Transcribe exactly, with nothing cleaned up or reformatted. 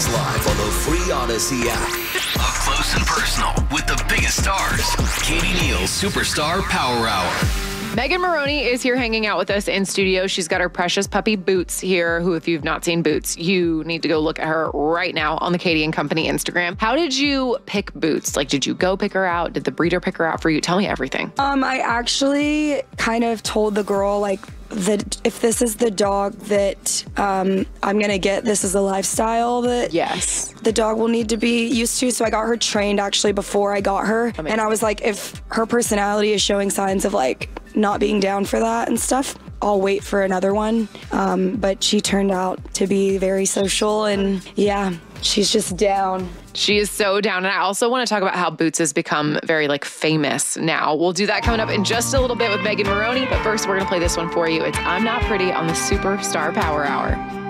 Weekdays live on the free Odyssey app. Up close and personal with the biggest stars. Katie Neal's Superstar Power Hour. Megan Moroney is here hanging out with us in studio. She's got her precious puppy Boots here, who if you've not seen Boots, you need to go look at her right now on the Katie and Company Instagram. How did you pick Boots? Like, did you go pick her out? Did the breeder pick her out for you? Tell me everything. Um, I actually kind of told the girl, like, that if this is the dog that um, I'm going to get, this is a lifestyle that yes. the dog will need to be used to. So I got her trained actually before I got her. Amazing. And I was like, if her personality is showing signs of like not being down for that and stuff, I'll wait for another one. Um, but she turned out to be very social and yeah, she's just down. She is so down. And I also want to talk about how Boots has become very like famous now. We'll do that coming up in just a little bit with Megan Moroney. But first, we're going to play this one for you. It's I'm Not Pretty on the Superstar Power Hour.